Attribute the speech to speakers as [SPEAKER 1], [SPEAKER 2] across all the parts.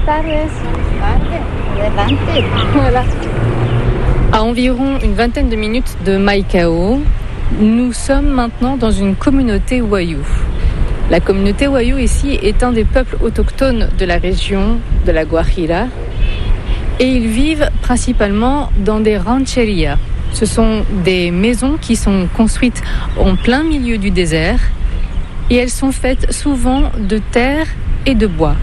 [SPEAKER 1] tardes. Adelante. Voilà. À environ une vingtaine de minutes de Maicao, nous sommes maintenant dans une communauté Wayuu. La communauté Wayuu ici est un des peuples autochtones de la région de la Guajira et ils vivent principalement dans des rancherias. Ce sont des maisons qui sont construites en plein milieu du désert et elles sont faites souvent de terre et de bois.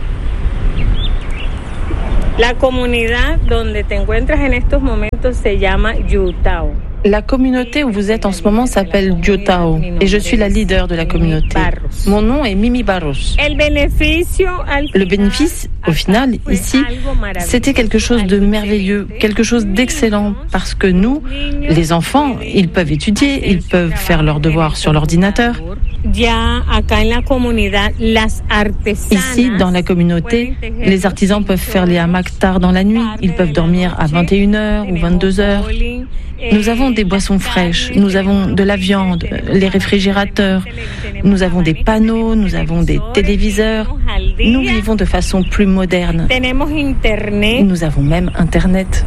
[SPEAKER 2] La comunidad donde te encuentras en estos momentos se llama Yutao.
[SPEAKER 3] La communauté où vous êtes en ce moment s'appelle Yutao et je suis la leader de la communauté. Mon nom est Mimi Barros. Le bénéfice, au final, ici, c'était quelque chose de merveilleux, quelque chose d'excellent parce que nous, les enfants, ils peuvent étudier, ils peuvent faire leurs devoirs sur l'ordinateur. Ici, dans la communauté, les artisans peuvent faire les hamacs tard dans la nuit, ils peuvent dormir à 21h ou 22h. Nous avons des boissons fraîches, nous avons de la viande, les réfrigérateurs, nous avons des panneaux, nous avons des téléviseurs. Nous vivons de façon plus moderne. Nous avons même Internet.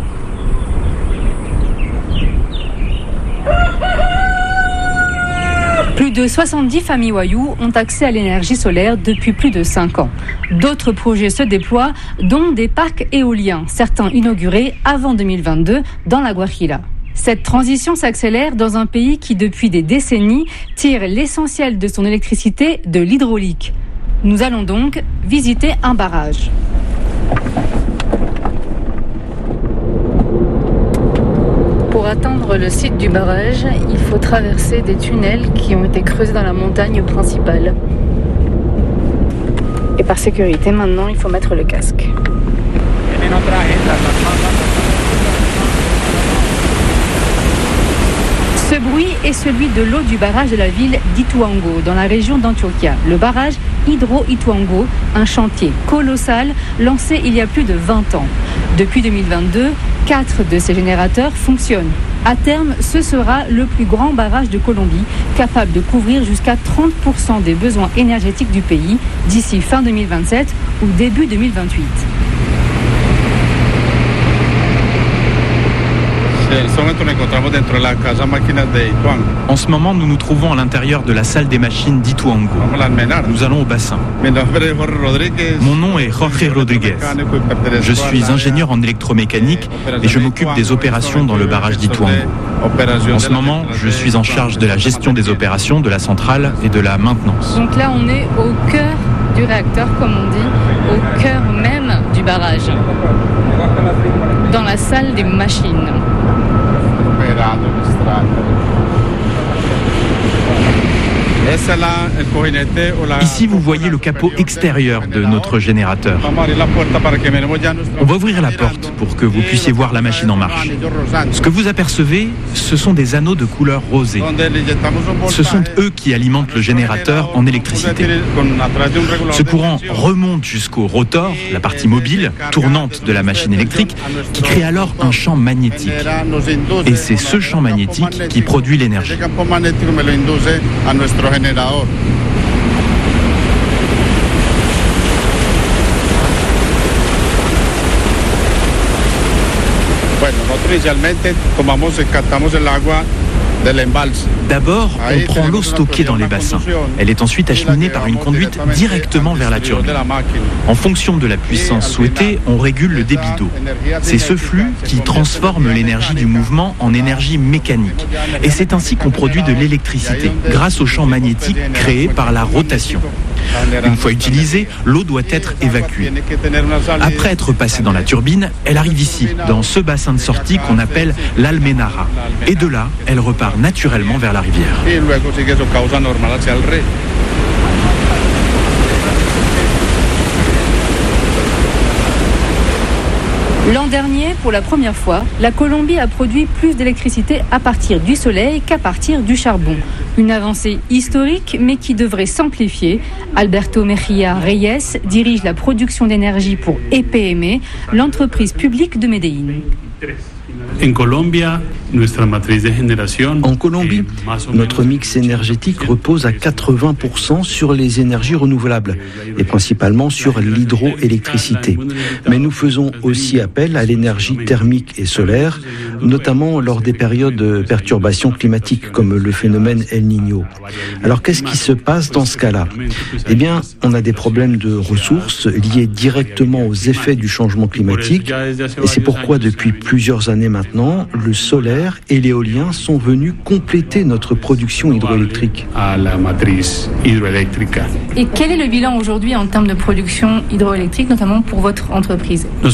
[SPEAKER 1] Plus de 70 familles Wayuu ont accès à l'énergie solaire depuis plus de 5 ans. D'autres projets se déploient, dont des parcs éoliens, certains inaugurés avant 2022 dans la Guajira. Cette transition s'accélère dans un pays qui, depuis des décennies, tire l'essentiel de son électricité de l'hydraulique. Nous allons donc visiter un barrage. Pour atteindre le site du barrage, il faut traverser des tunnels qui ont été creusés dans la montagne principale. Et par sécurité, maintenant, il faut mettre le casque. Ce bruit est celui de l'eau du barrage de la ville d'Ituango, dans la région d'Antioquia. Le barrage Hydro-Ituango, un chantier colossal lancé il y a plus de 20 ans. Depuis 2022, 4 de ces générateurs fonctionnent. À terme, ce sera le plus grand barrage de Colombie, capable de couvrir jusqu'à 30% des besoins énergétiques du pays d'ici fin 2027 ou début 2028.
[SPEAKER 4] En ce moment, nous nous trouvons à l'intérieur de la salle des machines d'Ituango. Nous allons au bassin. Mon nom est Jorge Rodriguez. Je suis ingénieur en électromécanique et je m'occupe des opérations dans le barrage d'Ituango. En ce moment, je suis en charge de la gestion des opérations, de la centrale et de la maintenance.
[SPEAKER 1] Donc là, on est au cœur du réacteur, comme on dit, au cœur même du barrage, dans la salle des machines.
[SPEAKER 4] Ici, vous voyez le capot extérieur de notre générateur. On va ouvrir la porte pour que vous puissiez voir la machine en marche. Ce que vous apercevez, ce sont des anneaux de couleur rosée. Ce sont eux qui alimentent le générateur en électricité. Ce courant remonte jusqu'au rotor, la partie mobile, tournante de la machine électrique, qui crée alors un champ magnétique. Et c'est ce champ magnétique qui produit l'énergie. D'abord, on prend l'eau stockée dans les bassins. Elle est ensuite acheminée par une conduite directement vers la turbine. En fonction de la puissance souhaitée, on régule le débit d'eau. C'est ce flux qui transforme l'énergie du mouvement en énergie mécanique. Et c'est ainsi qu'on produit de l'électricité, grâce au champ magnétique créé par la rotation. Une fois utilisée, l'eau doit être évacuée. Après être passée dans la turbine, elle arrive ici, dans ce bassin de sortie qu'on appelle l'Almenara. Et de là, elle repart naturellement vers la rivière.
[SPEAKER 1] L'an dernier, pour la première fois, la Colombie a produit plus d'électricité à partir du soleil qu'à partir du charbon. Une avancée historique, mais qui devrait s'amplifier. Alberto Mejía Reyes dirige la production d'énergie pour EPM, l'entreprise publique de Medellín.
[SPEAKER 5] En Colombie,
[SPEAKER 6] notre mix énergétique repose à 80% sur les énergies renouvelables et principalement sur l'hydroélectricité. Mais nous faisons aussi appel à l'énergie thermique et solaire, notamment lors des périodes de perturbations climatiques comme le phénomène El Niño. Alors qu'est-ce qui se passe dans ce cas-là ? Eh bien, on a des problèmes de ressources liés directement aux effets du changement climatique et c'est pourquoi depuis plusieurs années maintenant, le solaire et l'éolien sont venus compléter notre production hydroélectrique.
[SPEAKER 1] Et quel est le bilan aujourd'hui en termes de production hydroélectrique, notamment pour votre entreprise ?
[SPEAKER 6] Nous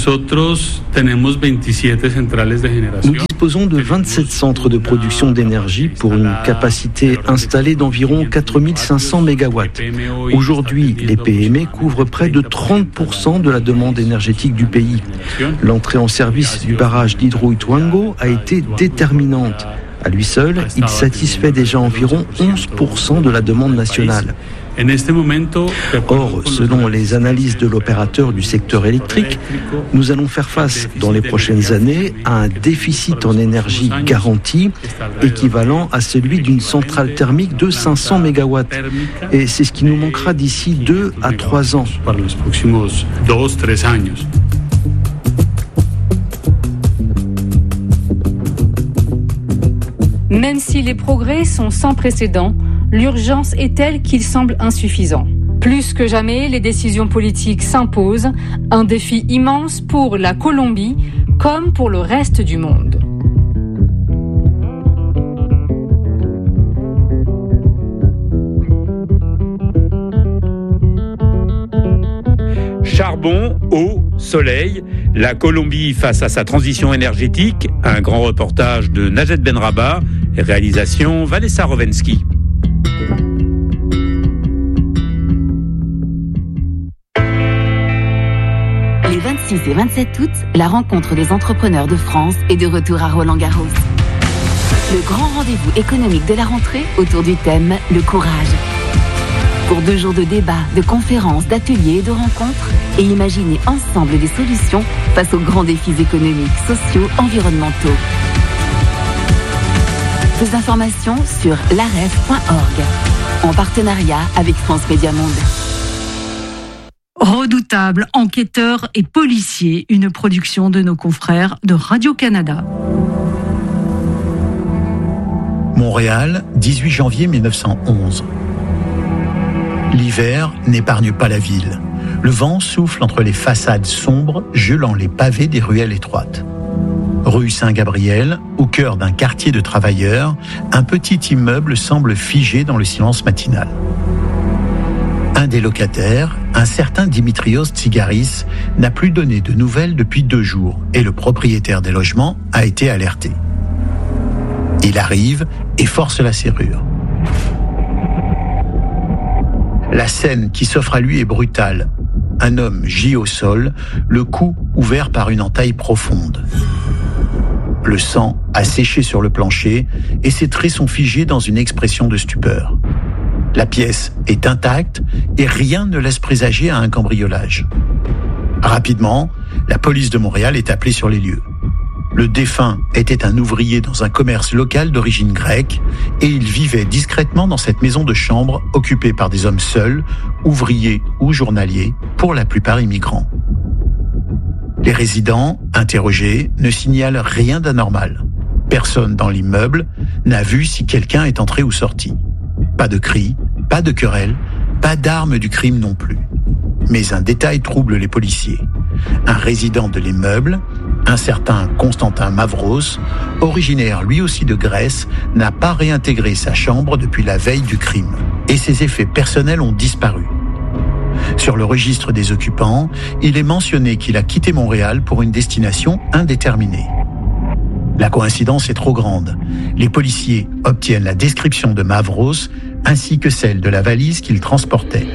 [SPEAKER 6] disposons de 27 centres de production d'énergie pour une capacité installée d'environ 4500 MW. Aujourd'hui, les PME couvrent près de 30% de la demande énergétique du pays. L'entrée en service du barrage d'Hydroituango a été déterminante. À lui seul, il satisfait déjà environ 11% de la demande nationale. Or, selon les analyses de l'opérateur du secteur électrique, nous allons faire face dans les prochaines années à un déficit en énergie garanti équivalent à celui d'une centrale thermique de 500 MW. Et c'est ce qui nous manquera d'ici 2 à 3 ans.
[SPEAKER 1] Même si les progrès sont sans précédent, l'urgence est telle qu'il semble insuffisant. Plus que jamais, les décisions politiques s'imposent, un défi immense pour la Colombie comme pour le reste du monde.
[SPEAKER 7] Charbon, eau, soleil, la Colombie face à sa transition énergétique, un grand reportage de Najet Benrabah, réalisation Vanessa Rovensky.
[SPEAKER 8] Les 26 et 27 août, la rencontre des entrepreneurs de France est de retour à Roland-Garros. Le grand rendez-vous économique de la rentrée autour du thème « Le courage ». Pour 2 jours de débats, de conférences, d'ateliers et de rencontres, et imaginer ensemble des solutions face aux grands défis économiques, sociaux, environnementaux. Plus d'informations sur laref.org, en partenariat avec France Média Monde.
[SPEAKER 9] Redoutables, enquêteurs et policiers, une production de nos confrères de Radio-Canada.
[SPEAKER 10] Montréal, 18 janvier 1911. L'hiver n'épargne pas la ville. Le vent souffle entre les façades sombres, gelant les pavés des ruelles étroites. Rue Saint-Gabriel, au cœur d'un quartier de travailleurs, un petit immeuble semble figé dans le silence matinal. Un des locataires, un certain Dimitrios Tsigaris, n'a plus donné de nouvelles depuis 2 jours et le propriétaire des logements a été alerté. Il arrive et force la serrure. La scène qui s'offre à lui est brutale. Un homme gît au sol, le cou ouvert par une entaille profonde. Le sang a séché sur le plancher et ses traits sont figés dans une expression de stupeur. La pièce est intacte et rien ne laisse présager à un cambriolage. Rapidement, la police de Montréal est appelée sur les lieux. Le défunt était un ouvrier dans un commerce local d'origine grecque et il vivait discrètement dans cette maison de chambre occupée par des hommes seuls, ouvriers ou journaliers, pour la plupart immigrants. Les résidents, interrogés, ne signalent rien d'anormal. Personne dans l'immeuble n'a vu si quelqu'un est entré ou sorti. Pas de cris, pas de querelle, pas d'armes du crime non plus. Mais un détail trouble les policiers. Un résident de l'immeuble, un certain Constantin Mavros, originaire lui aussi de Grèce, n'a pas réintégré sa chambre depuis la veille du crime. Et ses effets personnels ont disparu. Sur le registre des occupants, il est mentionné qu'il a quitté Montréal pour une destination indéterminée. La coïncidence est trop grande. Les policiers obtiennent la description de Mavros ainsi que celle de la valise qu'il transportait.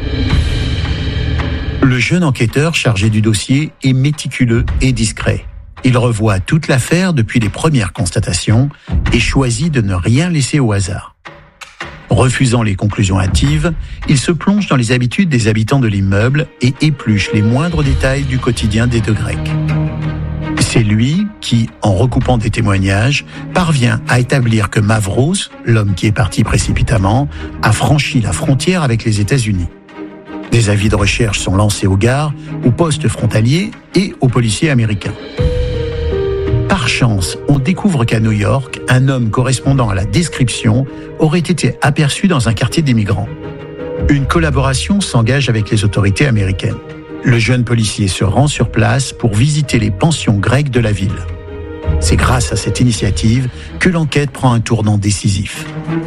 [SPEAKER 10] Le jeune enquêteur chargé du dossier est méticuleux et discret. Il revoit toute l'affaire depuis les premières constatations et choisit de ne rien laisser au hasard. Refusant les conclusions hâtives, il se plonge dans les habitudes des habitants de l'immeuble et épluche les moindres détails du quotidien des 2 Grecs. C'est lui qui, en recoupant des témoignages, parvient à établir que Mavros, l'homme qui est parti précipitamment, a franchi la frontière avec les États-Unis. Des avis de recherche sont lancés aux gares, aux postes frontaliers et aux policiers américains. Par chance, on découvre qu'à New York, un homme correspondant à la description aurait été aperçu dans un quartier d'immigrants. Une collaboration s'engage avec les autorités américaines. Le jeune policier se rend sur place pour visiter les pensions grecques de la ville. C'est grâce à cette initiative que l'enquête prend un tournant décisif.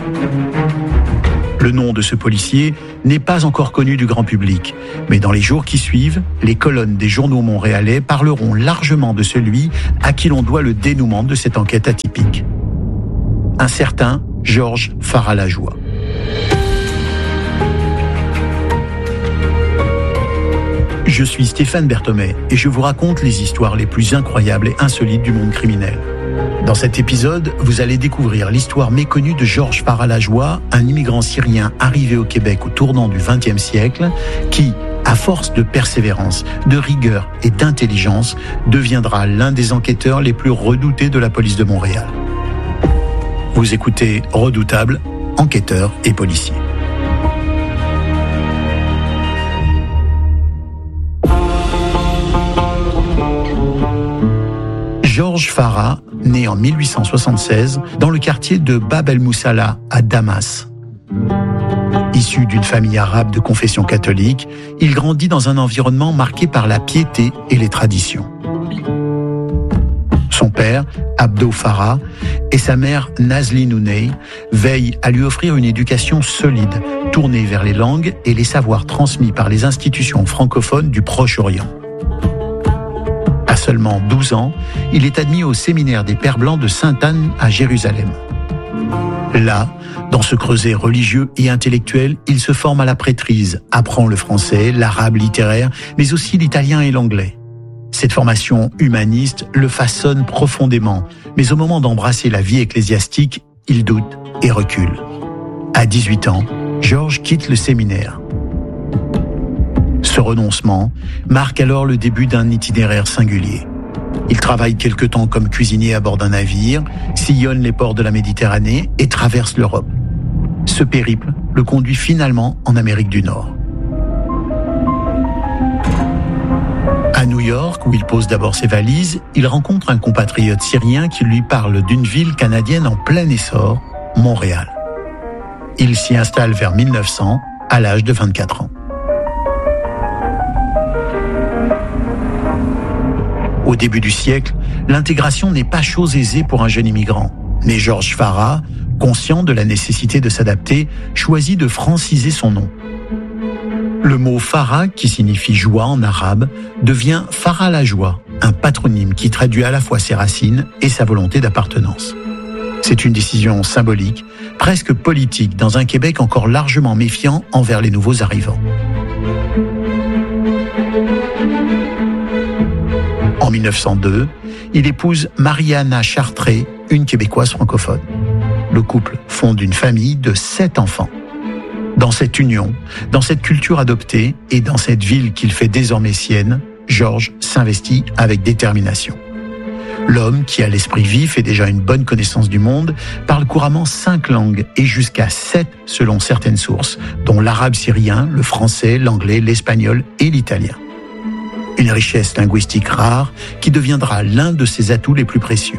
[SPEAKER 10] Le nom de ce policier n'est pas encore connu du grand public, mais dans les jours qui suivent, les colonnes des journaux montréalais parleront largement de celui à qui l'on doit le dénouement de cette enquête atypique. Un certain Georges Farah-Lajoie. Je suis Stéphane Berthomé et je vous raconte les histoires les plus incroyables et insolites du monde criminel. Dans cet épisode, vous allez découvrir l'histoire méconnue de Georges Farah-Lajoie, un immigrant syrien arrivé au Québec au tournant du XXe siècle, qui, à force de persévérance, de rigueur et d'intelligence, deviendra l'un des enquêteurs les plus redoutés de la police de Montréal. Vous écoutez Redoutable, enquêteurs et policiers. Georges Farah, né en 1876 dans le quartier de Bab el-Moussala à Damas. Issu d'une famille arabe de confession catholique, il grandit dans un environnement marqué par la piété et les traditions. Son père, Abdo Farah, et sa mère, Nazli Nouney, veillent à lui offrir une éducation solide, tournée vers les langues et les savoirs transmis par les institutions francophones du Proche-Orient. À seulement 12 ans, il est admis au séminaire des Pères Blancs de Sainte-Anne à Jérusalem. Là, dans ce creuset religieux et intellectuel, il se forme à la prêtrise, apprend le français, l'arabe littéraire, mais aussi l'italien et l'anglais. Cette formation humaniste le façonne profondément, mais au moment d'embrasser la vie ecclésiastique, il doute et recule. À 18 ans, Georges quitte le séminaire. Ce renoncement marque alors le début d'un itinéraire singulier. Il travaille quelque temps comme cuisinier à bord d'un navire, sillonne les ports de la Méditerranée et traverse l'Europe. Ce périple le conduit finalement en Amérique du Nord. À New York, où il pose d'abord ses valises, il rencontre un compatriote syrien qui lui parle d'une ville canadienne en plein essor, Montréal. Il s'y installe vers 1900, à l'âge de 24 ans. Au début du siècle, l'intégration n'est pas chose aisée pour un jeune immigrant. Mais Georges Farah, conscient de la nécessité de s'adapter, choisit de franciser son nom. Le mot Farah, qui signifie joie en arabe, devient Farah-Lajoie, un patronyme qui traduit à la fois ses racines et sa volonté d'appartenance. C'est une décision symbolique, presque politique, dans un Québec encore largement méfiant envers les nouveaux arrivants. En 1902, il épouse Mariana Chartré, une Québécoise francophone. Le couple fonde une famille de 7 enfants. Dans cette union, dans cette culture adoptée et dans cette ville qu'il fait désormais sienne, Georges s'investit avec détermination. L'homme, qui a l'esprit vif et déjà une bonne connaissance du monde, parle couramment 5 langues et jusqu'à 7 selon certaines sources, dont l'arabe syrien, le français, l'anglais, l'espagnol et l'italien. Une richesse linguistique rare qui deviendra l'un de ses atouts les plus précieux.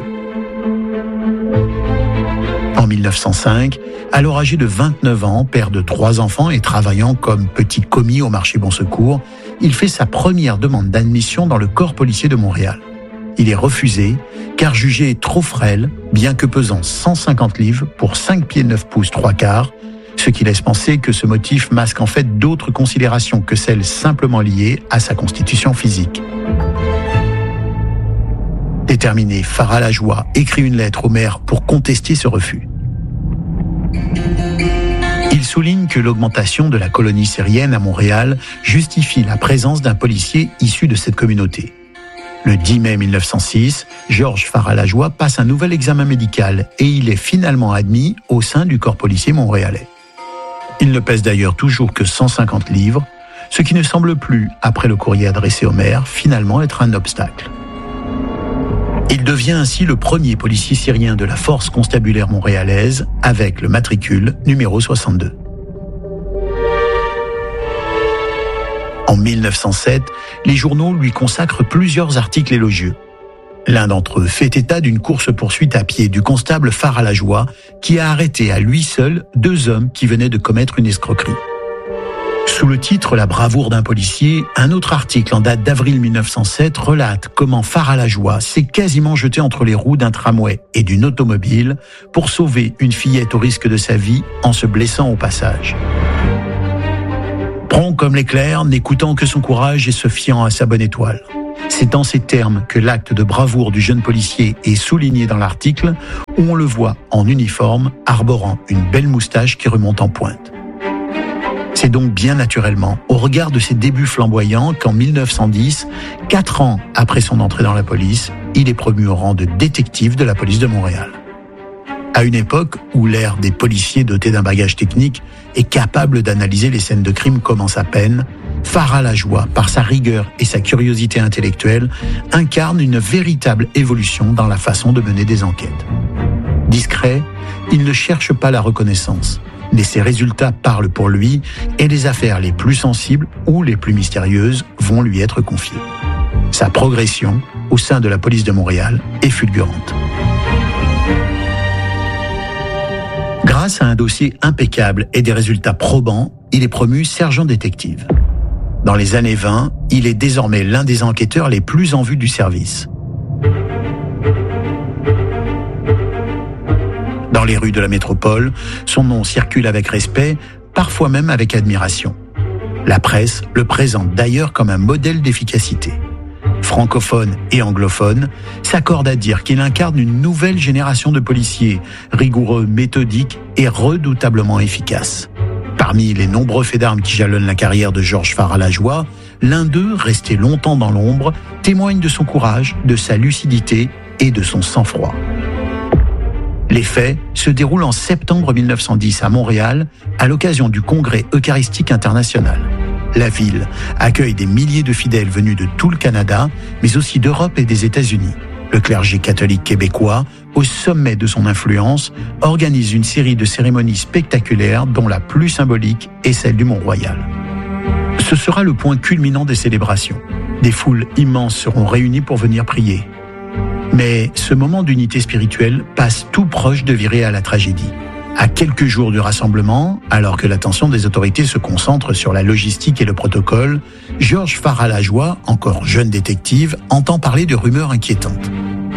[SPEAKER 10] En 1905, alors âgé de 29 ans, père de 3 enfants et travaillant comme petit commis au marché Bon Secours, il fait sa première demande d'admission dans le corps policier de Montréal. Il est refusé car jugé trop frêle, bien que pesant 150 livres pour 5 pieds 9 pouces 3 quarts, ce qui laisse penser que ce motif masque en fait d'autres considérations que celles simplement liées à sa constitution physique. Déterminé, Farah-Lajoie écrit une lettre au maire pour contester ce refus. Il souligne que l'augmentation de la colonie syrienne à Montréal justifie la présence d'un policier issu de cette communauté. Le 10 mai 1906, Georges Farah-Lajoie passe un nouvel examen médical et il est finalement admis au sein du corps policier montréalais. Il ne pèse d'ailleurs toujours que 150 livres, ce qui ne semble plus, après le courrier adressé au maire, finalement être un obstacle. Il devient ainsi le premier policier syrien de la force constabulaire montréalaise avec le matricule numéro 62. En 1907, les journaux lui consacrent plusieurs articles élogieux. L'un d'entre eux fait état d'une course-poursuite à pied du constable Farah Lajoie qui a arrêté à lui seul 2 hommes qui venaient de commettre une escroquerie. Sous le titre « La bravoure d'un policier », un autre article en date d'avril 1907 relate comment Farah Lajoie s'est quasiment jeté entre les roues d'un tramway et d'une automobile pour sauver une fillette au risque de sa vie en se blessant au passage. Prompt comme l'éclair, n'écoutant que son courage et se fiant à sa bonne étoile. C'est en ces termes que l'acte de bravoure du jeune policier est souligné dans l'article, où on le voit en uniforme, arborant une belle moustache qui remonte en pointe. C'est donc bien naturellement, au regard de ses débuts flamboyants, qu'en 1910, 4 ans après son entrée dans la police, il est promu au rang de détective de la police de Montréal. À une époque où l'ère des policiers dotés d'un bagage technique et capable d'analyser les scènes de crime commence à peine, Farah Lajoie, par sa rigueur et sa curiosité intellectuelle, incarne une véritable évolution dans la façon de mener des enquêtes. Discret, il ne cherche pas la reconnaissance, mais ses résultats parlent pour lui et les affaires les plus sensibles ou les plus mystérieuses vont lui être confiées. Sa progression au sein de la police de Montréal est fulgurante. Grâce à un dossier impeccable et des résultats probants, il est promu sergent détective. Dans les années 20, il est désormais l'un des enquêteurs les plus en vue du service. Dans les rues de la métropole, son nom circule avec respect, parfois même avec admiration. La presse le présente d'ailleurs comme un modèle d'efficacité. Francophones et anglophones s'accordent à dire qu'il incarne une nouvelle génération de policiers, rigoureux, méthodiques et redoutablement efficaces. Parmi les nombreux faits d'armes qui jalonnent la carrière de Georges Farah Lajoie, l'un d'eux, resté longtemps dans l'ombre, témoigne de son courage, de sa lucidité et de son sang-froid. Les faits se déroulent en septembre 1910 à Montréal, à l'occasion du Congrès Eucharistique International. La ville accueille des milliers de fidèles venus de tout le Canada, mais aussi d'Europe et des États-Unis. Le clergé catholique québécois, au sommet de son influence, organise une série de cérémonies spectaculaires dont la plus symbolique est celle du Mont-Royal. Ce sera le point culminant des célébrations. Des foules immenses seront réunies pour venir prier. Mais ce moment d'unité spirituelle passe tout proche de virer à la tragédie. À quelques jours du rassemblement, alors que l'attention des autorités se concentre sur la logistique et le protocole, Georges Farah Lajoie, encore jeune détective, entend parler de rumeurs inquiétantes.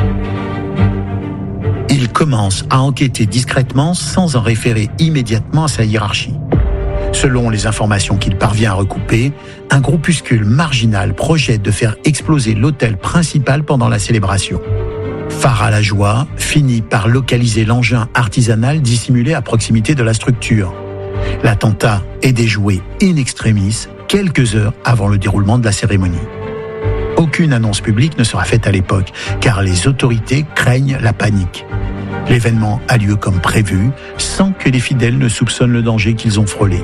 [SPEAKER 10] Il commence à enquêter discrètement sans en référer immédiatement à sa hiérarchie. Selon les informations qu'il parvient à recouper, un groupuscule marginal projette de faire exploser l'hôtel principal pendant la célébration. Farah Lajoie finit par localiser l'engin artisanal dissimulé à proximité de la structure. L'attentat est déjoué in extremis quelques heures avant le déroulement de la cérémonie. Aucune annonce publique ne sera faite à l'époque, car les autorités craignent la panique. L'événement a lieu comme prévu, sans que les fidèles ne soupçonnent le danger qu'ils ont frôlé.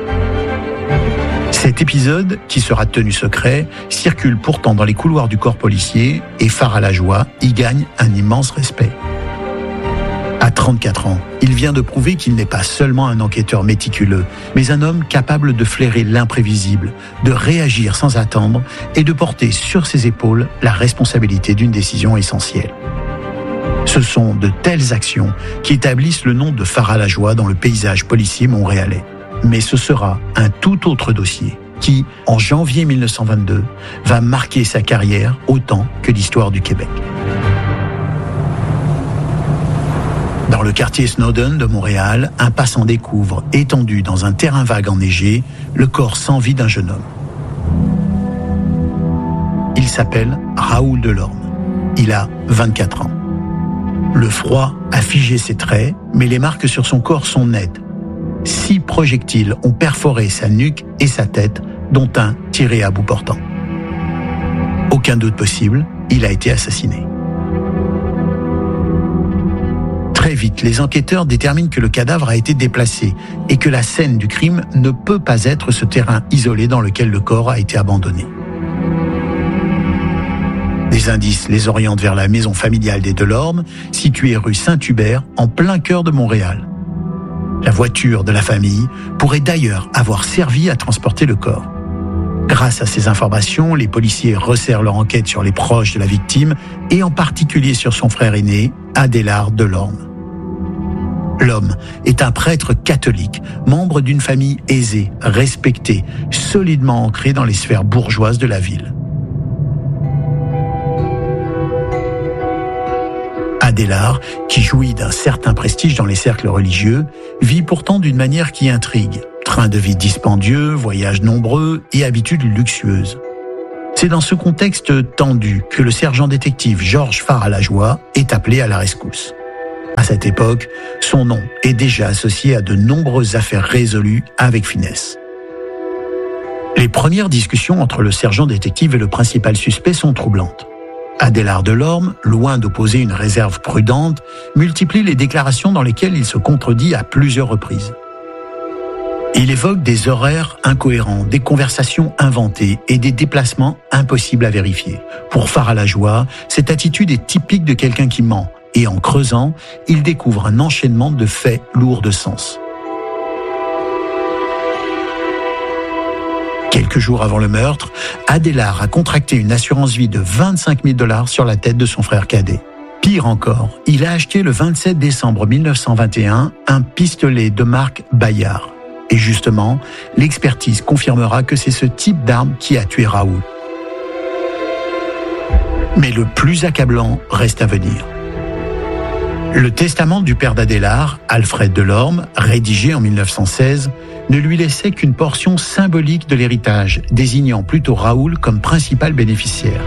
[SPEAKER 10] Cet épisode, qui sera tenu secret, circule pourtant dans les couloirs du corps policier et Farah Lajoie y gagne un immense respect. À 34 ans, il vient de prouver qu'il n'est pas seulement un enquêteur méticuleux, mais un homme capable de flairer l'imprévisible, de réagir sans attendre et de porter sur ses épaules la responsabilité d'une décision essentielle. Ce sont de telles actions qui établissent le nom de Farah Lajoie dans le paysage policier montréalais. Mais ce sera un tout autre dossier qui, en janvier 1922, va marquer sa carrière autant que l'histoire du Québec. Dans le quartier Snowden de Montréal, un passant découvre, étendu dans un terrain vague enneigé, le corps sans vie d'un jeune homme. Il s'appelle Raoul Delorme. Il a 24 ans. Le froid a figé ses traits, mais les marques sur son corps sont nettes. 6 projectiles ont perforé sa nuque et sa tête, dont un tiré à bout portant. Aucun doute possible, il a été assassiné. Très vite, les enquêteurs déterminent que le cadavre a été déplacé et que la scène du crime ne peut pas être ce terrain isolé dans lequel le corps a été abandonné. Des indices les orientent vers la maison familiale des Delorme, située rue Saint-Hubert, en plein cœur de Montréal. La voiture de la famille pourrait d'ailleurs avoir servi à transporter le corps. Grâce à ces informations, les policiers resserrent leur enquête sur les proches de la victime et en particulier sur son frère aîné, Adélard Delorme. L'homme est un prêtre catholique, membre d'une famille aisée, respectée, solidement ancrée dans les sphères bourgeoises de la ville. Adélard, qui jouit d'un certain prestige dans les cercles religieux, vit pourtant d'une manière qui intrigue. Train de vie dispendieux, voyages nombreux et habitudes luxueuses. C'est dans ce contexte tendu que le sergent détective Georges Faralajoie est appelé à la rescousse. À cette époque, son nom est déjà associé à de nombreuses affaires résolues avec finesse. Les premières discussions entre le sergent détective et le principal suspect sont troublantes. Adélard Delorme, loin d'opposer une réserve prudente, multiplie les déclarations dans lesquelles il se contredit à plusieurs reprises. Il évoque des horaires incohérents, des conversations inventées et des déplacements impossibles à vérifier. Pour Faralajoie, cette attitude est typique de quelqu'un qui ment, et en creusant, il découvre un enchaînement de faits lourds de sens. Quelques jours avant le meurtre, Adélard a contracté une assurance vie de 25 000 $ sur la tête de son frère cadet. Pire encore, il a acheté le 27 décembre 1921 un pistolet de marque Bayard. Et justement, l'expertise confirmera que c'est ce type d'arme qui a tué Raoul. Mais le plus accablant reste à venir. Le testament du père d'Adélard, Alfred Delorme, rédigé en 1916, ne lui laissait qu'une portion symbolique de l'héritage, désignant plutôt Raoul comme principal bénéficiaire.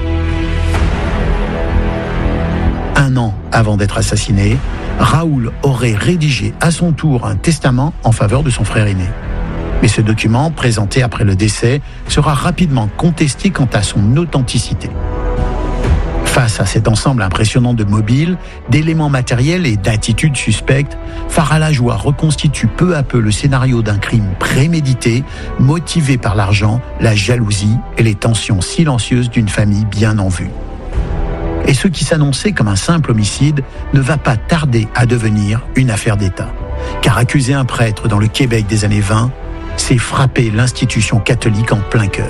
[SPEAKER 10] Un an avant d'être assassiné, Raoul aurait rédigé à son tour un testament en faveur de son frère aîné. Mais ce document, présenté après le décès, sera rapidement contesté quant à son authenticité. Face à cet ensemble impressionnant de mobiles, d'éléments matériels et d'attitudes suspectes, Faralajoie reconstitue peu à peu le scénario d'un crime prémédité, motivé par l'argent, la jalousie et les tensions silencieuses d'une famille bien en vue. Et ce qui s'annonçait comme un simple homicide ne va pas tarder à devenir une affaire d'État. Car accuser un prêtre dans le Québec des années 20, c'est frapper l'institution catholique en plein cœur.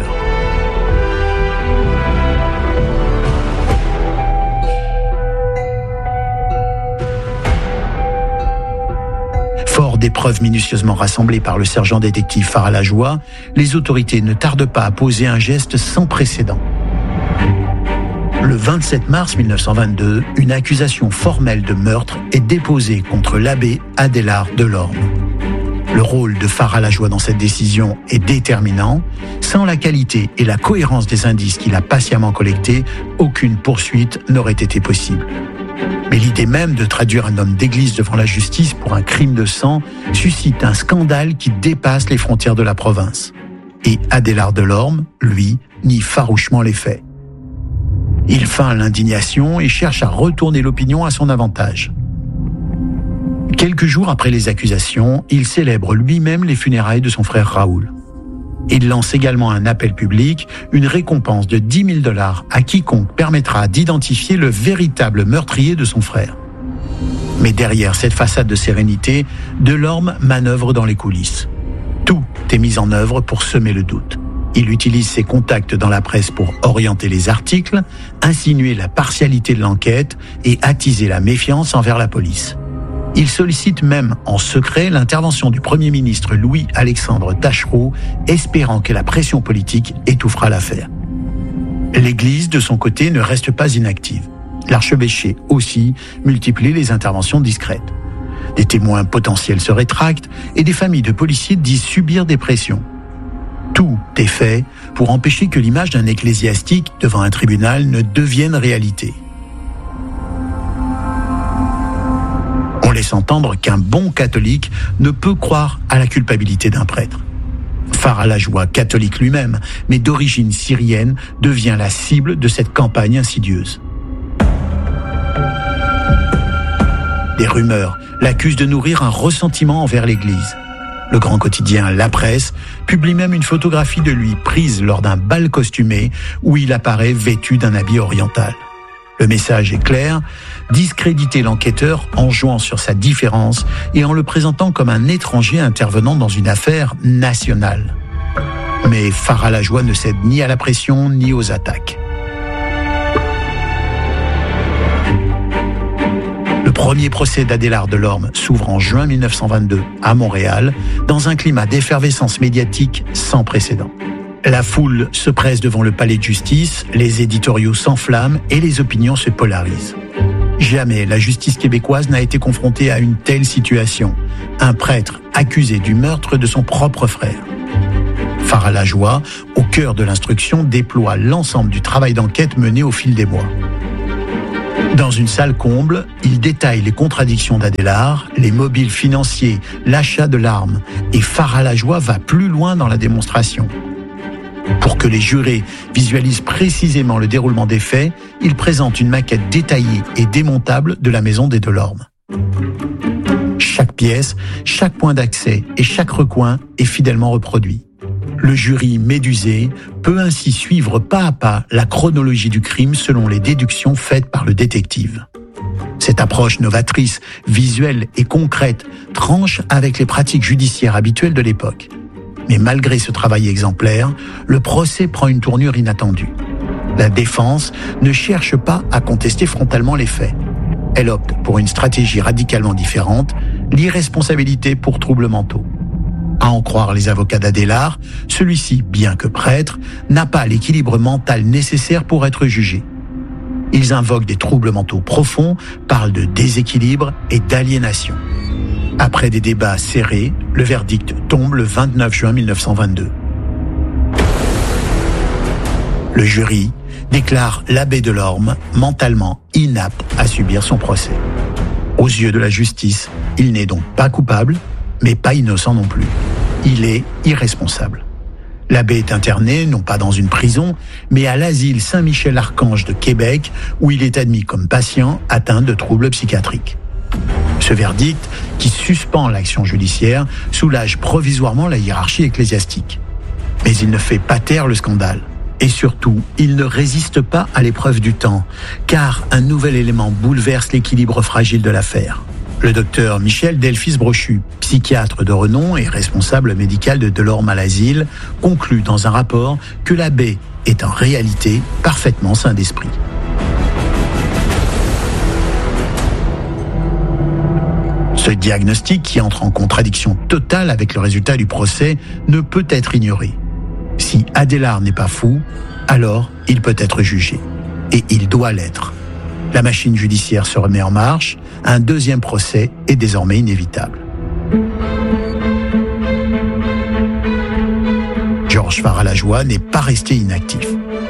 [SPEAKER 10] Fort des preuves minutieusement rassemblées par le sergent détective Faralajoie, les autorités ne tardent pas à poser un geste sans précédent. Le 27 mars 1922, une accusation formelle de meurtre est déposée contre l'abbé Adélard Delorme. Le rôle de Faralajoie dans cette décision est déterminant. Sans la qualité et la cohérence des indices qu'il a patiemment collectés, aucune poursuite n'aurait été possible. Mais l'idée même de traduire un homme d'église devant la justice pour un crime de sang suscite un scandale qui dépasse les frontières de la province. Et Adélard Delorme, lui, nie farouchement les faits. Il feint l'indignation et cherche à retourner l'opinion à son avantage. Quelques jours après les accusations, il célèbre lui-même les funérailles de son frère Raoul. Il lance également un appel public, une récompense de 10 000 $ à quiconque permettra d'identifier le véritable meurtrier de son frère. Mais derrière cette façade de sérénité, Delorme manœuvre dans les coulisses. Tout est mis en œuvre pour semer le doute. Il utilise ses contacts dans la presse pour orienter les articles, insinuer la partialité de l'enquête et attiser la méfiance envers la police. Il sollicite même en secret l'intervention du Premier ministre Louis-Alexandre Taschereau, espérant que la pression politique étouffera l'affaire. L'Église, de son côté, ne reste pas inactive. L'archevêché aussi multiplie les interventions discrètes. Des témoins potentiels se rétractent et des familles de policiers disent subir des pressions. Tout est fait pour empêcher que l'image d'un ecclésiastique devant un tribunal ne devienne réalité. On laisse entendre qu'un bon catholique ne peut croire à la culpabilité d'un prêtre. Faralajoie, catholique lui-même, mais d'origine syrienne, devient la cible de cette campagne insidieuse. Des rumeurs l'accusent de nourrir un ressentiment envers l'Église. Le grand quotidien La Presse publie même une photographie de lui prise lors d'un bal costumé où il apparaît vêtu d'un habit oriental. Le message est clair, discréditer l'enquêteur en jouant sur sa différence et en le présentant comme un étranger intervenant dans une affaire nationale. Mais Farah Lajoie ne cède ni à la pression ni aux attaques. Le premier procès d'Adélard Delorme s'ouvre en juin 1922 à Montréal, dans un climat d'effervescence médiatique sans précédent. La foule se presse devant le palais de justice, les éditoriaux s'enflamment et les opinions se polarisent. Jamais la justice québécoise n'a été confrontée à une telle situation. Un prêtre accusé du meurtre de son propre frère. Farah Lajoie, au cœur de l'instruction, déploie l'ensemble du travail d'enquête mené au fil des mois. Dans une salle comble, il détaille les contradictions d'Adélard, les mobiles financiers, l'achat de l'arme, et Farah Lajoie va plus loin dans la démonstration. Pour que les jurés visualisent précisément le déroulement des faits, il présente une maquette détaillée et démontable de la maison des Delorme. Chaque pièce, chaque point d'accès et chaque recoin est fidèlement reproduit. Le jury médusé peut ainsi suivre pas à pas la chronologie du crime selon les déductions faites par le détective. Cette approche novatrice, visuelle et concrète tranche avec les pratiques judiciaires habituelles de l'époque. Mais malgré ce travail exemplaire, le procès prend une tournure inattendue. La défense ne cherche pas à contester frontalement les faits. Elle opte pour une stratégie radicalement différente, l'irresponsabilité pour troubles mentaux. À en croire les avocats d'Adélard, celui-ci, bien que prêtre, n'a pas l'équilibre mental nécessaire pour être jugé. Ils invoquent des troubles mentaux profonds, parlent de déséquilibre et d'aliénation. Après des débats serrés, le verdict tombe le 29 juin 1922. Le jury déclare l'abbé Delorme mentalement inapte à subir son procès. Aux yeux de la justice, il n'est donc pas coupable, mais pas innocent non plus. Il est irresponsable. L'abbé est interné, non pas dans une prison, mais à l'asile Saint-Michel-Archange de Québec, où il est admis comme patient atteint de troubles psychiatriques. Ce verdict, qui suspend l'action judiciaire, soulage provisoirement la hiérarchie ecclésiastique. Mais il ne fait pas taire le scandale. Et surtout, il ne résiste pas à l'épreuve du temps, car un nouvel élément bouleverse l'équilibre fragile de l'affaire. Le docteur Michel Delphis-Brochu, psychiatre de renom et responsable médical de Delorme à l'asile, conclut dans un rapport que l'abbé est en réalité parfaitement sain d'esprit. Ce diagnostic, qui entre en contradiction totale avec le résultat du procès, ne peut être ignoré. Si Adélard n'est pas fou, alors il peut être jugé. Et il doit l'être. La machine judiciaire se remet en marche, un deuxième procès est désormais inévitable. Georges Farah Lajoie n'est pas resté inactif.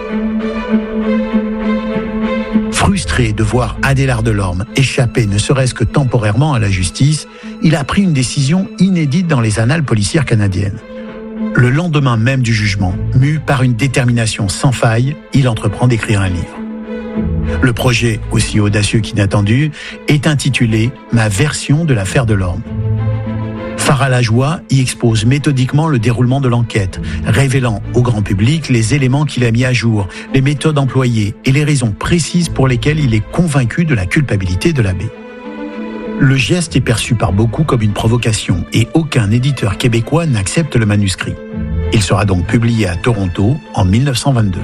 [SPEAKER 10] Frustré de voir Adélard Delorme échapper ne serait-ce que temporairement à la justice, il a pris une décision inédite dans les annales policières canadiennes. Le lendemain même du jugement, mu par une détermination sans faille, il entreprend d'écrire un livre. Le projet, aussi audacieux qu'inattendu, est intitulé « Ma version de l'affaire Delorme ». Farah Lajoie y expose méthodiquement le déroulement de l'enquête, révélant au grand public les éléments qu'il a mis à jour, les méthodes employées et les raisons précises pour lesquelles il est convaincu de la culpabilité de l'abbé. Le geste est perçu par beaucoup comme une provocation et aucun éditeur québécois n'accepte le manuscrit. Il sera donc publié à Toronto en 1922.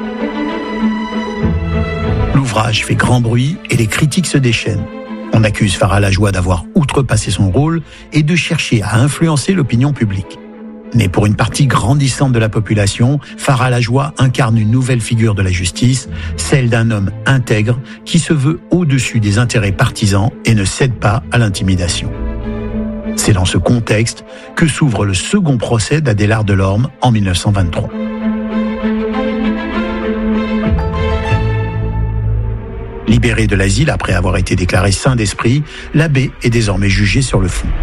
[SPEAKER 10] L'ouvrage fait grand bruit et les critiques se déchaînent. On accuse Farah Lajoie d'avoir outrepassé son rôle et de chercher à influencer l'opinion publique. Mais pour une partie grandissante de la population, Farah Lajoie incarne une nouvelle figure de la justice, celle d'un homme intègre qui se veut au-dessus des intérêts partisans et ne cède pas à l'intimidation. C'est dans ce contexte que s'ouvre le second procès d'Adélard Delorme en 1923. Libéré de l'asile après avoir été déclaré sain d'esprit, l'abbé est désormais jugé sur le fond.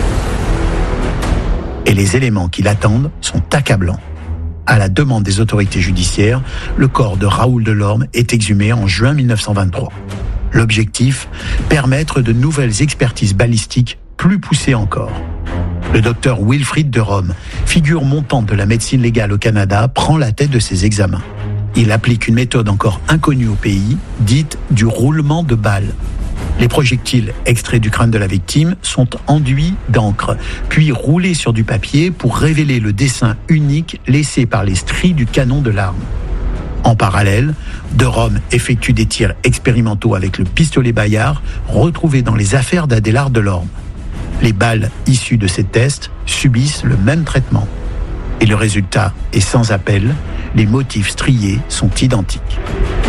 [SPEAKER 10] Et les éléments qui l'attendent sont accablants. À la demande des autorités judiciaires, le corps de Raoul Delorme est exhumé en juin 1923. L'objectif, permettre de nouvelles expertises balistiques plus poussées encore. Le docteur Wilfrid de Rome, figure montante de la médecine légale au Canada, prend la tête de ces examens. Il applique une méthode encore inconnue au pays, dite du roulement de balles. Les projectiles extraits du crâne de la victime sont enduits d'encre, puis roulés sur du papier pour révéler le dessin unique laissé par les stries du canon de l'arme. En parallèle, de Rome effectue des tirs expérimentaux avec le pistolet Bayard retrouvé dans les affaires d'Adélard Delorme. Les balles issues de ces tests subissent le même traitement. Et le résultat est sans appel, les motifs striés sont identiques.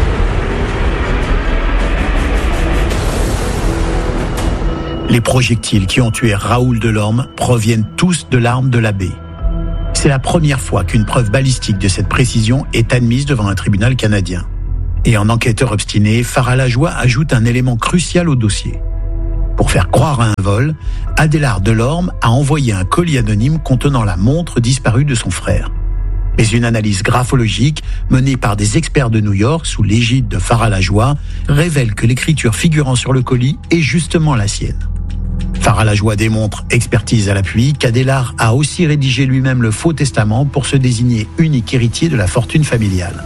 [SPEAKER 10] Les projectiles qui ont tué Raoul Delorme proviennent tous de l'arme de l'abbé. C'est la première fois qu'une preuve balistique de cette précision est admise devant un tribunal canadien. Et en enquêteur obstiné, Farah-Lajoie ajoute un élément crucial au dossier. Pour faire croire à un vol, Adélard Delorme a envoyé un colis anonyme contenant la montre disparue de son frère. Mais une analyse graphologique menée par des experts de New York sous l'égide de Farah-Lajoie révèle que l'écriture figurant sur le colis est justement la sienne. Farah-Lajoie démontre, expertise à l'appui, qu'Adélard a aussi rédigé lui-même le faux testament pour se désigner unique héritier de la fortune familiale.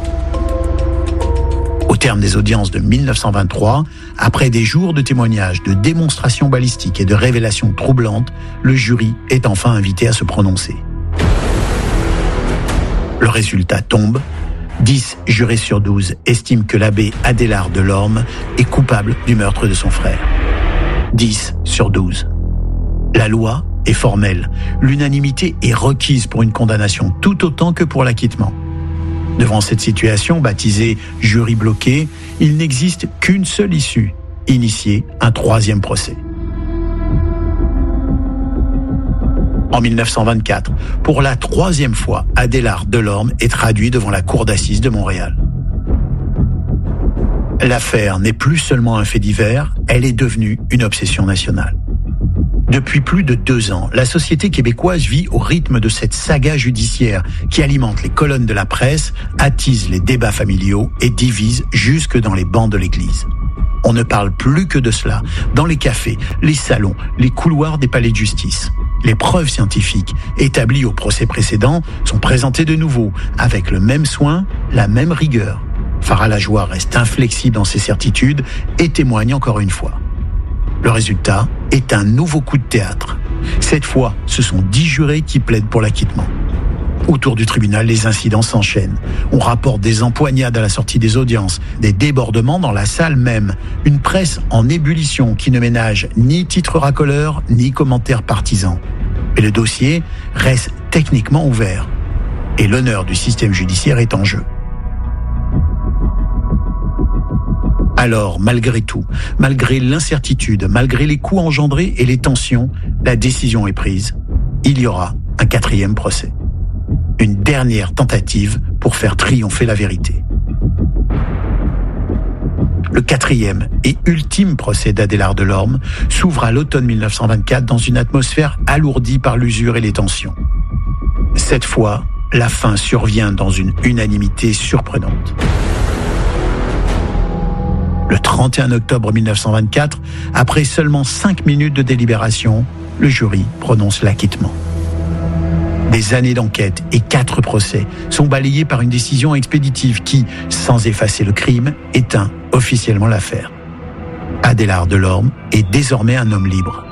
[SPEAKER 10] Au terme des audiences de 1923, après des jours de témoignages, de démonstrations balistiques et de révélations troublantes, le jury est enfin invité à se prononcer. Le résultat tombe. 10 jurés sur 12 estiment que l'abbé Adélard Delorme est coupable du meurtre de son frère. 10 sur 12. La loi est formelle. L'unanimité est requise pour une condamnation tout autant que pour l'acquittement. Devant cette situation, baptisée jury bloqué, il n'existe qu'une seule issue, initier un troisième procès. En 1924, pour la troisième fois, Adélard Delorme est traduit devant la cour d'assises de Montréal. L'affaire n'est plus seulement un fait divers, elle est devenue une obsession nationale. Depuis plus de 2 ans, la société québécoise vit au rythme de cette saga judiciaire qui alimente les colonnes de la presse, attise les débats familiaux et divise jusque dans les bancs de l'église. On ne parle plus que de cela, dans les cafés, les salons, les couloirs des palais de justice. Les preuves scientifiques établies au procès précédent sont présentées de nouveau, avec le même soin, la même rigueur. Farah-Lajoie reste inflexible dans ses certitudes et témoigne encore une fois. Le résultat est un nouveau coup de théâtre. Cette fois, ce sont 10 jurés qui plaident pour l'acquittement. Autour du tribunal, les incidents s'enchaînent. On rapporte des empoignades à la sortie des audiences, des débordements dans la salle même, une presse en ébullition qui ne ménage ni titres racoleurs, ni commentaires partisans. Et le dossier reste techniquement ouvert. Et l'honneur du système judiciaire est en jeu. Alors, malgré tout, malgré l'incertitude, malgré les coups engendrés et les tensions, la décision est prise. Il y aura un 4e procès. Une dernière tentative pour faire triompher la vérité. Le 4e et ultime procès d'Adélard Delorme s'ouvre à l'automne 1924 dans une atmosphère alourdie par l'usure et les tensions. Cette fois, la fin survient dans une unanimité surprenante. Le 31 octobre 1924, après seulement 5 minutes de délibération, le jury prononce l'acquittement. Des années d'enquête et 4 procès sont balayés par une décision expéditive qui, sans effacer le crime, éteint officiellement l'affaire. Adélard Delorme est désormais un homme libre.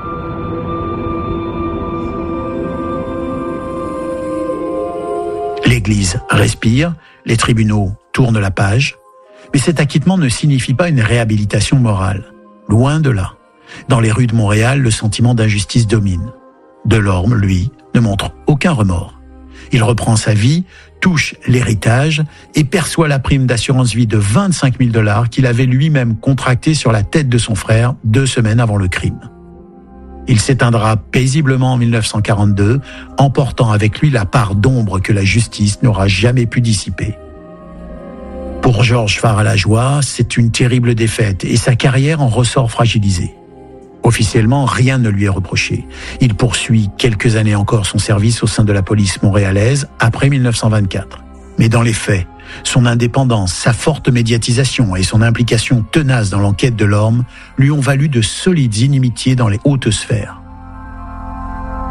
[SPEAKER 10] L'Église respire, les tribunaux tournent la page. Mais cet acquittement ne signifie pas une réhabilitation morale. Loin de là. Dans les rues de Montréal, le sentiment d'injustice domine. Delorme, lui, ne montre aucun remords. Il reprend sa vie, touche l'héritage et perçoit la prime d'assurance vie de 25 000 $ qu'il avait lui-même contractée sur la tête de son frère 2 semaines avant le crime. Il s'éteindra paisiblement en 1942, emportant avec lui la part d'ombre que la justice n'aura jamais pu dissiper. Pour Georges Farah-Lajoie, c'est une terrible défaite et sa carrière en ressort fragilisée. Officiellement, rien ne lui est reproché. Il poursuit quelques années encore son service au sein de la police montréalaise après 1924. Mais dans les faits, son indépendance, sa forte médiatisation et son implication tenace dans l'enquête Delorme lui ont valu de solides inimitiés dans les hautes sphères.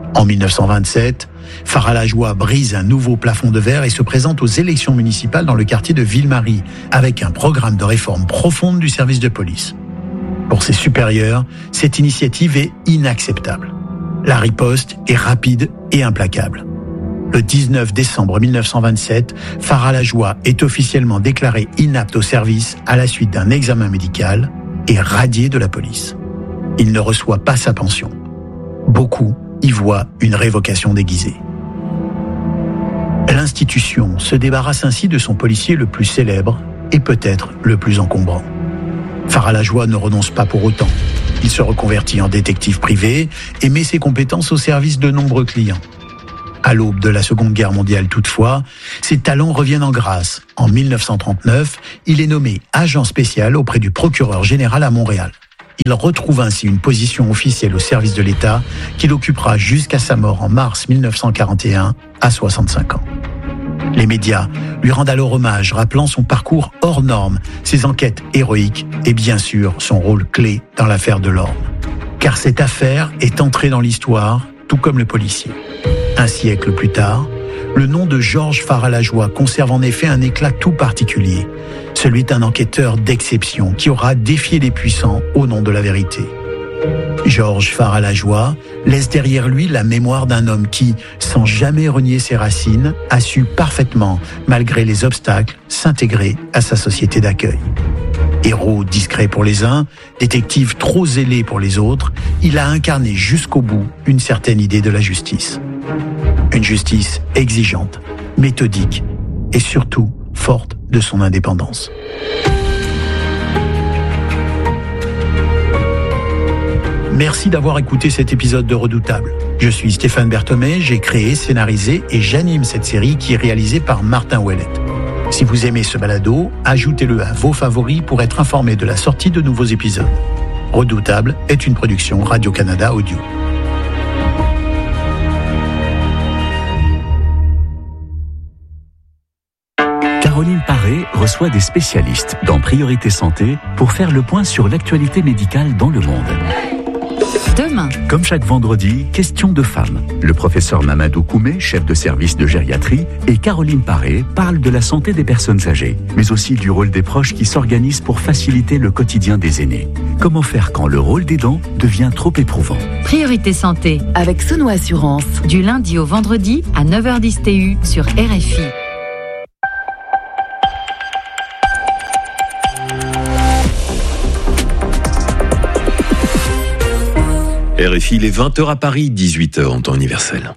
[SPEAKER 10] En 1927, Farah Lajoie brise un nouveau plafond de verre et se présente aux élections municipales dans le quartier de Ville-Marie, avec un programme de réforme profonde du service de police. Pour ses supérieurs, cette initiative est inacceptable. La riposte est rapide et implacable. Le 19 décembre 1927, Farah Lajoie est officiellement déclaré inapte au service à la suite d'un examen médical et radié de la police. Il ne reçoit pas sa pension. Beaucoup y voient une révocation déguisée. L'institution se débarrasse ainsi de son policier le plus célèbre et peut-être le plus encombrant. Farah Lajoie ne renonce pas pour autant. Il se reconvertit en détective privé et met ses compétences au service de nombreux clients. À l'aube de la Seconde Guerre mondiale toutefois, ses talents reviennent en grâce. En 1939, il est nommé agent spécial auprès du procureur général à Montréal. Il retrouve ainsi une position officielle au service de l'État qu'il occupera jusqu'à sa mort en mars 1941 à 65 ans. Les médias lui rendent alors hommage, rappelant son parcours hors norme, ses enquêtes héroïques et bien sûr son rôle clé dans l'affaire Delorme. Car cette affaire est entrée dans l'histoire, tout comme le policier. Un siècle plus tard, le nom de Georges Farah Lajoie conserve en effet un éclat tout particulier, celui d'un enquêteur d'exception qui aura défié les puissants au nom de la vérité. Georges Farah Lajoie laisse derrière lui la mémoire d'un homme qui, sans jamais renier ses racines, a su parfaitement, malgré les obstacles, s'intégrer à sa société d'accueil. Héros discret pour les uns, détective trop zélé pour les autres, il a incarné jusqu'au bout une certaine idée de la justice. Une justice exigeante, méthodique et surtout forte de son indépendance. Merci d'avoir écouté cet épisode de Redoutable. Je suis Stéphane Berthomé, j'ai créé, scénarisé et j'anime cette série qui est réalisée par Martin Ouellette. Si vous aimez ce balado, ajoutez-le à vos favoris pour être informé de la sortie de nouveaux épisodes. Redoutable est une production Radio-Canada Audio.
[SPEAKER 5] Caroline Paré reçoit des spécialistes dans Priorité Santé pour faire le point sur l'actualité médicale dans le monde.
[SPEAKER 8] Demain,
[SPEAKER 5] comme chaque vendredi, question de femmes. Le professeur Mamadou Koumé, chef de service de gériatrie, et Caroline Paré parlent de la santé des personnes âgées, mais aussi du rôle des proches qui s'organisent pour faciliter le quotidien des aînés. Comment faire quand le rôle d'aidant devient trop éprouvant?
[SPEAKER 8] Priorité Santé avec Sono Assurance, du lundi au vendredi à 9h10 TU sur RFI.
[SPEAKER 11] RFI, il est 20h à Paris, 18h en temps universel.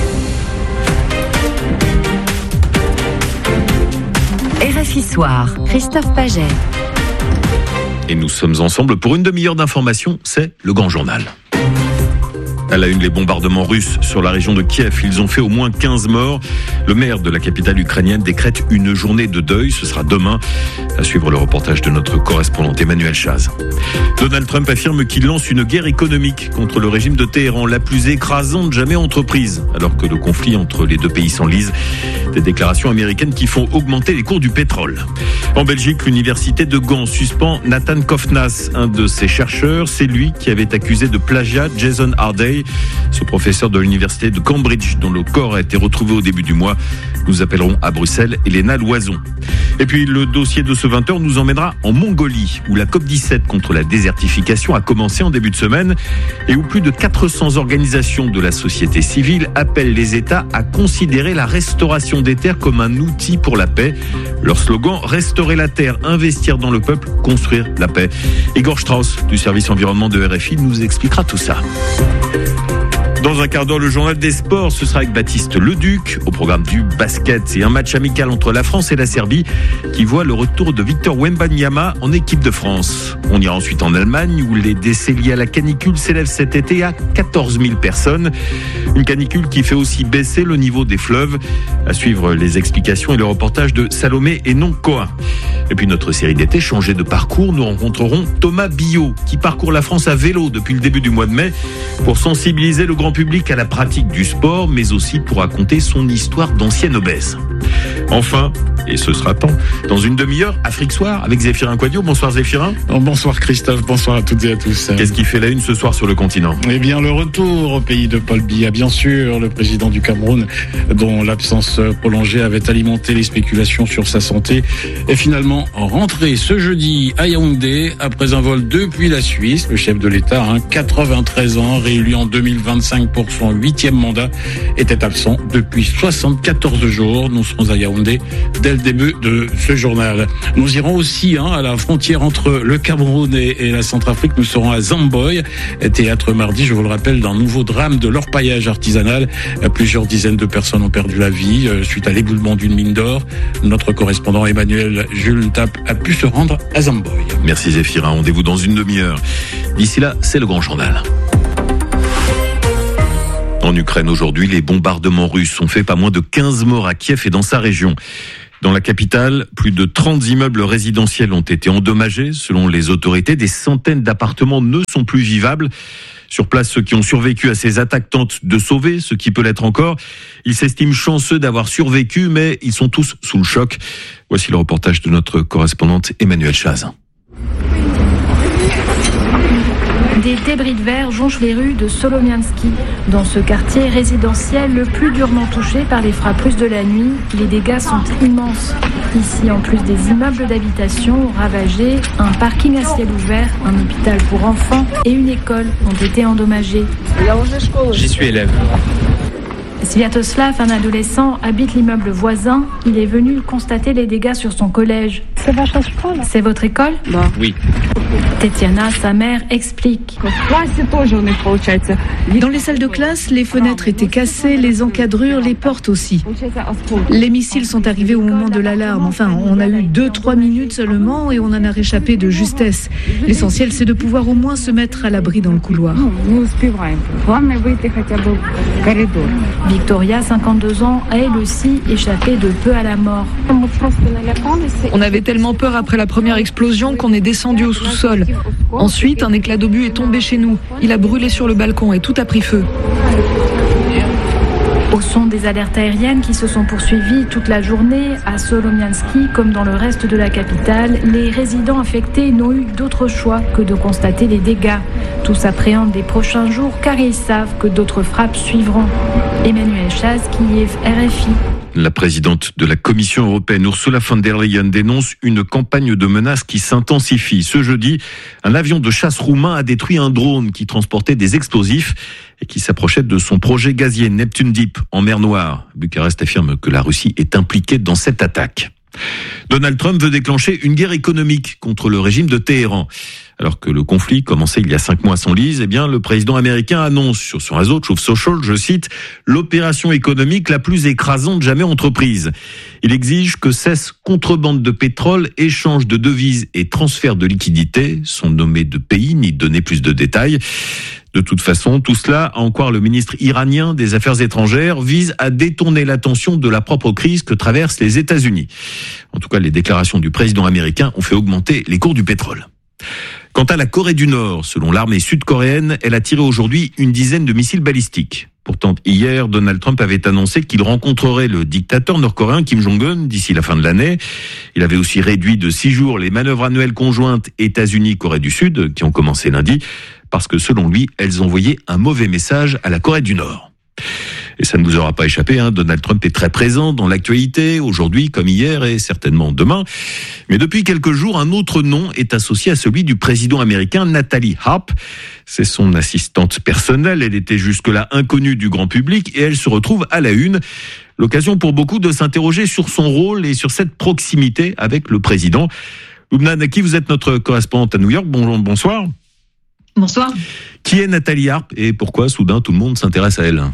[SPEAKER 8] RFI Soir, Christophe Paget.
[SPEAKER 11] Et nous sommes ensemble pour une demi-heure d'information, c'est le Grand Journal. À la une, les bombardements russes sur la région de Kiev. Ils ont fait au moins 15 morts. Le maire de la capitale ukrainienne décrète une journée de deuil. Ce sera demain. À suivre le reportage de notre correspondant Emmanuel Chaz. Donald Trump affirme qu'il lance une guerre économique contre le régime de Téhéran, la plus écrasante jamais entreprise, alors que le conflit entre les deux pays s'enlise. Des déclarations américaines qui font augmenter les cours du pétrole. En Belgique, l'université de Gand suspend Nathan Kofnas, un de ses chercheurs. C'est lui qui avait accusé de plagiat Jason Harday, ce professeur de l'université de Cambridge, dont le corps a été retrouvé au début du mois. Nous appellerons à Bruxelles Elena Loison. Et puis le dossier de ce 20h nous emmènera en Mongolie, où la COP17 contre la désertification a commencé en début de semaine et où plus de 400 organisations de la société civile appellent les États à considérer la restauration des terres comme un outil pour la paix. Leur slogan, restaurer la terre, investir dans le peuple, construire la paix. Igor Strauss du service environnement de RFI nous expliquera tout ça. Dans un quart d'heure, le journal des sports, ce sera avec Baptiste Leduc, au programme du basket et un match amical entre la France et la Serbie qui voit le retour de Victor Wembanyama en équipe de France. On ira ensuite en Allemagne où les décès liés à la canicule s'élèvent cet été à 14 000 personnes. Une canicule qui fait aussi baisser le niveau des fleuves. À suivre les explications et le reportage de Salomé et non Cohen. Et puis notre série d'été, Changer de parcours, nous rencontrerons Thomas Billot qui parcourt la France à vélo depuis le début du mois de mai pour sensibiliser le grand public à la pratique du sport, mais aussi pour raconter son histoire d'ancienne obèse. Enfin, Et ce sera temps. Dans une demi-heure, Afrique Soir avec Zéphirin Quadio. Bonsoir Zéphirin.
[SPEAKER 12] Bonsoir Christophe, bonsoir à toutes et à tous.
[SPEAKER 11] Qu'est-ce qui fait la une ce soir sur le continent ?
[SPEAKER 12] Eh bien, le retour au pays de Paul Biya, bien sûr, le président du Cameroun, dont l'absence prolongée avait alimenté les spéculations sur sa santé, est finalement rentré ce jeudi à Yaoundé après un vol depuis la Suisse. Le chef de l'État, 93 ans, réélu en 2025 pour son 8e mandat, était absent depuis 74 jours. Nous serons à Yaoundé dès le début de ce journal. Nous irons aussi à la frontière entre le Cameroun et la Centrafrique. Nous serons à Zamboy, théâtre mardi, je vous le rappelle, d'un nouveau drame de l'orpaillage artisanal. Plusieurs dizaines de personnes ont perdu la vie suite à l'éboulement d'une mine d'or. Notre correspondant Emmanuel Jules Tape a pu se rendre à Zamboy.
[SPEAKER 11] Merci Zéphirin, rendez-vous dans une demi-heure. D'ici là, c'est le grand journal. En Ukraine aujourd'hui, les bombardements russes ont fait pas moins de 15 morts à Kiev et dans sa région. Dans la capitale, plus de 30 immeubles résidentiels ont été endommagés. Selon les autorités, des centaines d'appartements ne sont plus vivables. Sur place, ceux qui ont survécu à ces attaques tentent de sauver ce qui peut l'être encore. Ils s'estiment chanceux d'avoir survécu, mais ils sont tous sous le choc. Voici le reportage de notre correspondante Emmanuelle Chaz.
[SPEAKER 13] Des débris de verre jonchent les rues de Solomiansky. Dans ce quartier résidentiel le plus durement touché par les frappes russes de la nuit, les dégâts sont immenses. Ici, en plus des immeubles d'habitation ravagés, un parking à ciel ouvert, un hôpital pour enfants et une école ont été endommagés.
[SPEAKER 14] J'y suis élève.
[SPEAKER 13] Sviatoslav, un adolescent, habite l'immeuble voisin. Il est venu constater les dégâts sur son collège. C'est votre école ?
[SPEAKER 14] Oui.
[SPEAKER 13] Tetiana, sa mère, explique.
[SPEAKER 15] Dans les salles de classe, les fenêtres étaient cassées, les encadrures, les portes aussi. Les missiles sont arrivés au moment de l'alarme. Enfin, on a eu 2-3 minutes seulement et on en a réchappé de justesse. L'essentiel, c'est de pouvoir au moins se mettre à l'abri dans le couloir.
[SPEAKER 13] Victoria, 52 ans, a elle aussi échappé de peu à la mort.
[SPEAKER 15] On avait tellement peur après la première explosion qu'on est descendu au sous-sol. Ensuite, un éclat d'obus est tombé chez nous. Il a brûlé sur le balcon et tout a pris feu.
[SPEAKER 13] Au son des alertes aériennes qui se sont poursuivies toute la journée, à Solomiansky comme dans le reste de la capitale, les résidents affectés n'ont eu d'autre choix que de constater les dégâts. Tous appréhendent les prochains jours car ils savent que d'autres frappes suivront. Emmanuel Chaz, Kiev, RFI.
[SPEAKER 11] La présidente de la Commission européenne, Ursula von der Leyen, dénonce une campagne de menaces qui s'intensifie. Ce jeudi, un avion de chasse roumain a détruit un drone qui transportait des explosifs et qui s'approchait de son projet gazier Neptune Deep en mer Noire. Bucarest affirme que la Russie est impliquée dans cette attaque. Donald Trump veut déclencher une guerre économique contre le régime de Téhéran. Alors que le conflit commençait il y a 5 mois sans Lise, le président américain annonce sur son réseau Truth Social, je cite, l'opération économique la plus écrasante jamais entreprise. Il exige que cesse contrebande de pétrole, échange de devises et transfert de liquidités, sans nommer de pays ni donner plus de détails. De toute façon, tout cela, à en croire le ministre iranien des Affaires étrangères, vise à détourner l'attention de la propre crise que traversent les États-Unis. En tout cas, les déclarations du président américain ont fait augmenter les cours du pétrole. Quant à la Corée du Nord, selon l'armée sud-coréenne, elle a tiré aujourd'hui une dizaine de missiles balistiques. Pourtant, hier, Donald Trump avait annoncé qu'il rencontrerait le dictateur nord-coréen Kim Jong-un d'ici la fin de l'année. Il avait aussi réduit de 6 jours les manœuvres annuelles conjointes États-Unis-Corée du Sud, qui ont commencé lundi, parce que selon lui, elles envoyaient un mauvais message à la Corée du Nord. Et ça ne vous aura pas échappé, Donald Trump est très présent dans l'actualité, aujourd'hui comme hier et certainement demain. Mais depuis quelques jours, un autre nom est associé à celui du président américain Nathalie Harp. C'est son assistante personnelle, elle était jusque-là inconnue du grand public et elle se retrouve à la une. L'occasion pour beaucoup de s'interroger sur son rôle et sur cette proximité avec le président. Lubna Naki, vous êtes notre correspondante à New York, bonsoir.
[SPEAKER 16] Bonsoir.
[SPEAKER 11] Qui est Nathalie Harp et pourquoi soudain tout le monde s'intéresse à elle ?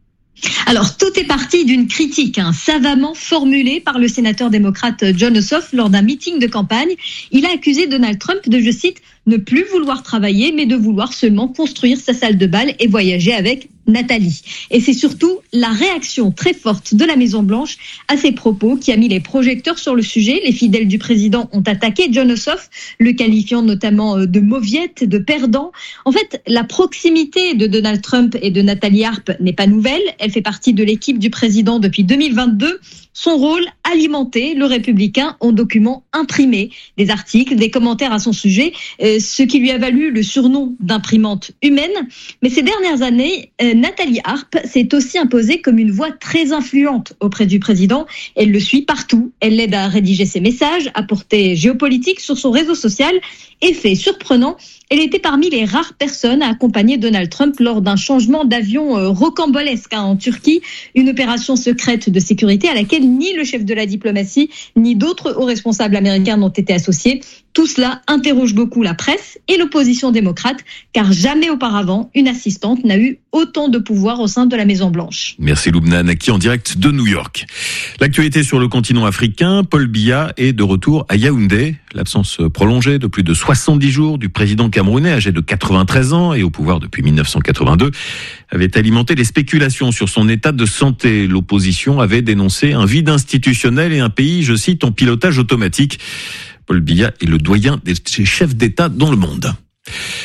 [SPEAKER 16] Alors, tout est parti d'une critique savamment formulée par le sénateur démocrate Jon Ossoff lors d'un meeting de campagne. Il a accusé Donald Trump de, je cite, ne plus vouloir travailler, mais de vouloir seulement construire sa salle de bal et voyager avec Nathalie. Et c'est surtout la réaction très forte de la Maison-Blanche à ces propos qui a mis les projecteurs sur le sujet. Les fidèles du président ont attaqué Jon Ossoff, le qualifiant notamment de mauviette, de perdant. En fait, la proximité de Donald Trump et de Nathalie Arp n'est pas nouvelle. Elle fait partie de l'équipe du président depuis 2022. Son rôle, alimenter le républicain en documents imprimés, des articles, des commentaires à son sujet, ce qui lui a valu le surnom d'imprimante humaine. Mais ces dernières années, Nathalie Arp s'est aussi imposée comme une voix très influente auprès du président. Elle le suit partout. Elle l'aide à rédiger ses messages, à porter géopolitique sur son réseau social. Et fait surprenant, elle était parmi les rares personnes à accompagner Donald Trump lors d'un changement d'avion rocambolesque en Turquie, une opération secrète de sécurité à laquelle ni le chef de la diplomatie, ni d'autres hauts responsables américains n'ont été associés. Tout cela interroge beaucoup la presse et l'opposition démocrate, car jamais auparavant, une assistante n'a eu autant de pouvoir au sein de la Maison-Blanche.
[SPEAKER 11] Merci Loubna Naki en direct de New York. L'actualité sur le continent africain, Paul Biya est de retour à Yaoundé. L'absence prolongée de plus de 70 jours du président camerounais, âgé de 93 ans et au pouvoir depuis 1982, avait alimenté les spéculations sur son état de santé. L'opposition avait dénoncé un vide institutionnel et un pays, je cite, en pilotage automatique. Paul Biya est le doyen des chefs d'État dans le monde.